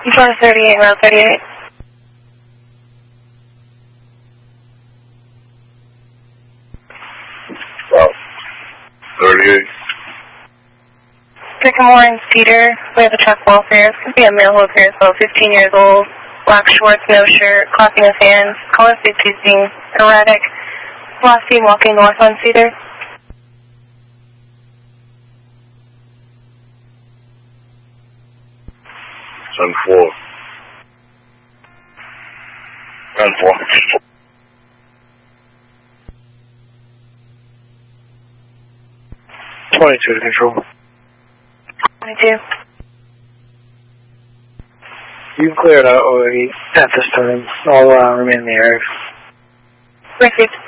Floor 38, route 38. Route 38. Sycamore and Cedar. We have a truck welfare. It's going to be a male who appears about 15 years old. Black shorts, no shirt, clapping his hands. Color being erratic. Velocity walking north on Cedar. Sun 4. Sun 4. 22 to control. 22. You can clear it out already at this time. I'll remain in the area. Received.